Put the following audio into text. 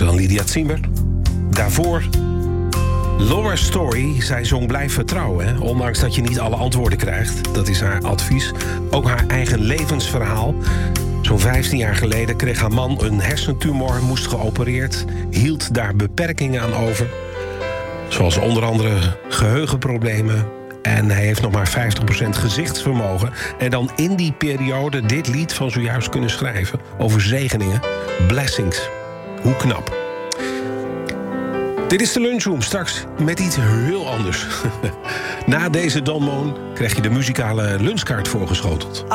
ze dan Lydia Tsimber. Daarvoor Laura Story. Zij zong Blijf vertrouwen. Hè? Ondanks dat je niet alle antwoorden krijgt. Dat is haar advies. Ook haar eigen levensverhaal. Zo'n 15 jaar geleden kreeg haar man een hersentumor, moest geopereerd, hield daar beperkingen aan over. Zoals onder andere geheugenproblemen. En hij heeft nog maar 50% gezichtsvermogen. En dan in die periode dit lied van zojuist kunnen schrijven over zegeningen. Blessings. Hoe knap. Dit is de Lunchroom, straks met iets heel anders. Na deze Don Moen krijg je de muzikale lunchkaart voorgeschoteld.